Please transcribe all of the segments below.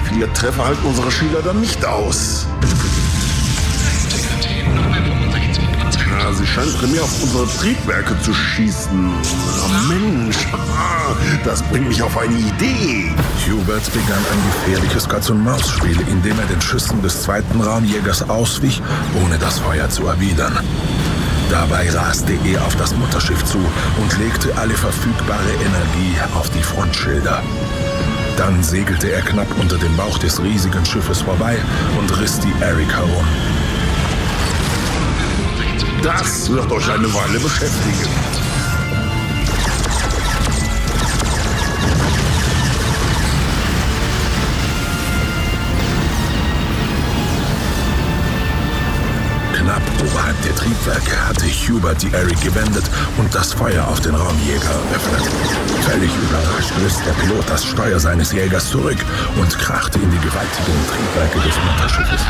Viele Treffer halten unsere Schüler dann nicht aus. Ja, sie scheint primär auf unsere Triebwerke zu schießen. Oh, Mensch, das bringt mich auf eine Idee. Hubert begann ein gefährliches Katz-und-Maus-Spiel, in dem er den Schüssen des zweiten Raumjägers auswich, ohne das Feuer zu erwidern. Dabei raste er auf das Mutterschiff zu und legte alle verfügbare Energie auf die Frontschilder. Dann segelte er knapp unter dem Bauch des riesigen Schiffes vorbei und riss die Erik herum. Das wird euch eine Weile beschäftigen. Knapp oberhalb der Triebwerke hatte Hubert die Erik gewendet und das Feuer auf den Raumjäger eröffnet. Völlig überrascht riss der Pilot das Steuer seines Jägers zurück und krachte in die gewaltigen Triebwerke des Mutterschiffes.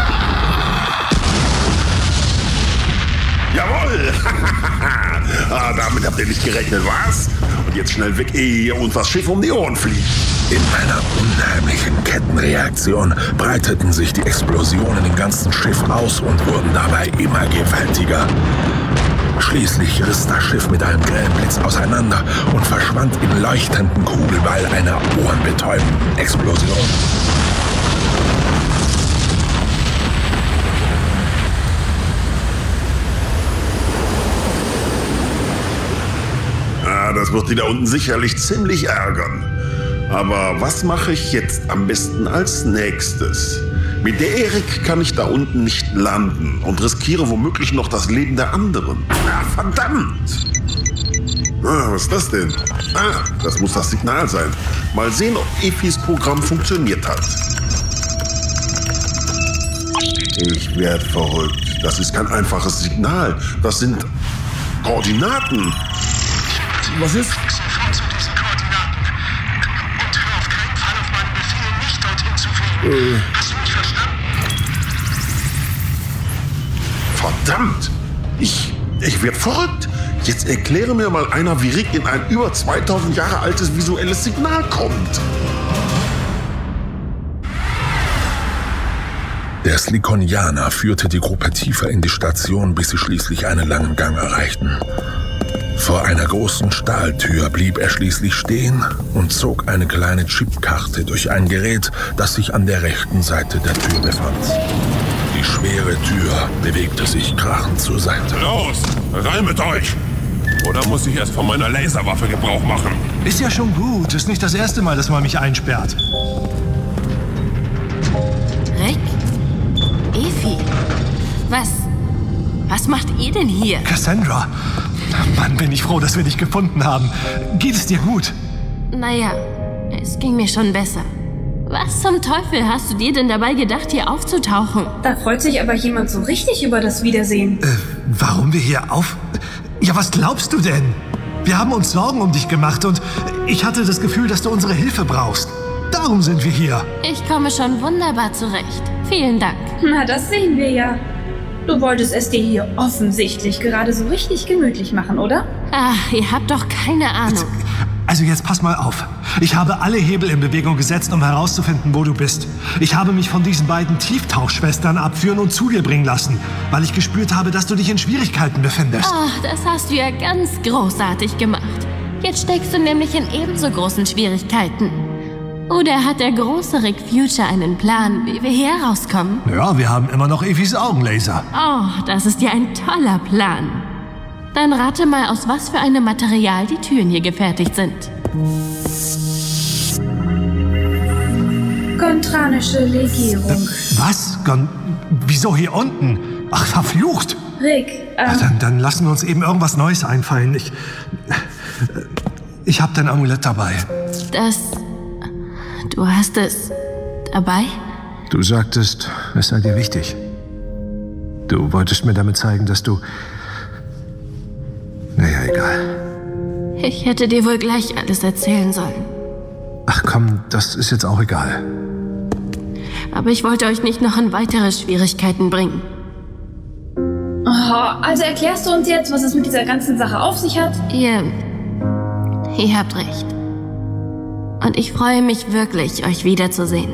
Jawohl! Damit habt ihr nicht gerechnet, was? Und jetzt schnell weg, ehe ihr uns das Schiff um die Ohren fliegt. In einer unheimlichen Kettenreaktion breiteten sich die Explosionen im ganzen Schiff aus und wurden dabei immer gewaltiger. Schließlich riss das Schiff mit einem grellen Blitz auseinander und verschwand im leuchtenden Kugelball einer ohrenbetäubenden Explosion. Das wird die da unten sicherlich ziemlich ärgern. Aber was mache ich jetzt am besten als nächstes? Mit der Erik kann ich da unten nicht landen und riskiere womöglich noch das Leben der anderen. Verdammt! Was ist das denn? Das muss das Signal sein. Mal sehen, ob Efis Programm funktioniert hat. Ich werde verrückt. Das ist kein einfaches Signal. Das sind Koordinaten. Was ist? Sofort zu diesen Koordinaten. Und hör auf keinen Fall auf meinen Befehl, nicht dorthin zu fliegen. Hast du mich verstanden? Verdammt! Ich werde verrückt. Jetzt erkläre mir mal einer, wie Rick in ein über 2000 Jahre altes visuelles Signal kommt. Der Slikonianer führte die Gruppe tiefer in die Station, bis sie schließlich einen langen Gang erreichten. Vor einer großen Stahltür blieb er schließlich stehen und zog eine kleine Chipkarte durch ein Gerät, das sich an der rechten Seite der Tür befand. Die schwere Tür bewegte sich krachend zur Seite. Los, rein mit euch! Oder muss ich erst von meiner Laserwaffe Gebrauch machen? Ist ja schon gut. Ist nicht das erste Mal, dass man mich einsperrt. Rick? Efi? Was macht ihr denn hier? Cassandra! Mann, bin ich froh, dass wir dich gefunden haben. Geht es dir gut? Naja, es ging mir schon besser. Was zum Teufel hast du dir denn dabei gedacht, hier aufzutauchen? Da freut sich aber jemand so richtig über das Wiedersehen. Warum wir hier Ja, was glaubst du denn? Wir haben uns Sorgen um dich gemacht und ich hatte das Gefühl, dass du unsere Hilfe brauchst. Darum sind wir hier. Ich komme schon wunderbar zurecht. Vielen Dank. Na, das sehen wir ja. Du wolltest es dir hier offensichtlich gerade so richtig gemütlich machen, oder? Ach, ihr habt doch keine Ahnung. Also jetzt pass mal auf. Ich habe alle Hebel in Bewegung gesetzt, um herauszufinden, wo du bist. Ich habe mich von diesen beiden Tieftauchschwestern abführen und zu dir bringen lassen, weil ich gespürt habe, dass du dich in Schwierigkeiten befindest. Ach, das hast du ja ganz großartig gemacht. Jetzt steckst du nämlich in ebenso großen Schwierigkeiten. Oder hat der große Rick Future einen Plan, wie wir hier rauskommen? Ja, wir haben immer noch Efis Augenlaser. Oh, das ist ja ein toller Plan. Dann rate mal, aus was für einem Material die Türen hier gefertigt sind. Gontranische Legierung. Was? Wieso hier unten? Ach, verflucht! Rick, Dann lassen wir uns eben irgendwas Neues einfallen. Ich hab dein Amulett dabei. Du hast es dabei? Du sagtest, es sei dir wichtig. Du wolltest mir damit zeigen, dass du... Naja, egal. Ich hätte dir wohl gleich alles erzählen sollen. Ach komm, das ist jetzt auch egal. Aber ich wollte euch nicht noch in weitere Schwierigkeiten bringen. Oh, also erklärst du uns jetzt, was es mit dieser ganzen Sache auf sich hat? Ihr habt recht. Und ich freue mich wirklich, euch wiederzusehen.